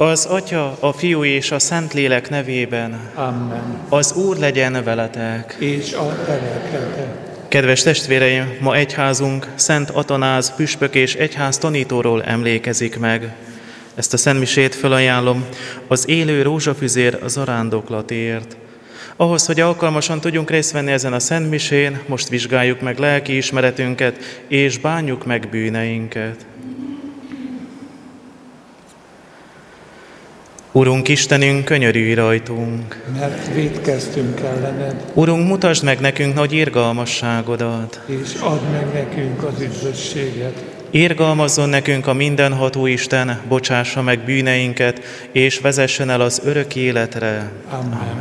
Az Atya, a Fiú és a Szentlélek nevében. Amen. Az Úr legyen veletek. És a te lelkeddel. Kedves testvéreim, ma egyházunk Szent Atanáz püspök és egyház tanítóról emlékezik meg. Ezt a szentmisét felajánlom az élő rózsafüzér zarándoklatért. Ahhoz, hogy alkalmasan tudjunk részt venni ezen a szentmisén, most vizsgáljuk meg lelki ismeretünket, és bánjuk meg bűneinket. Urunk Istenünk, könyörülj rajtunk! Mert vétkeztünk ellened, Urunk, mutasd meg nekünk nagy irgalmasságodat! és add meg nekünk az üdvösséget. Irgalmazzon nekünk a mindenható Isten, bocsássa meg bűneinket, és vezessen el az örök életre. Amen.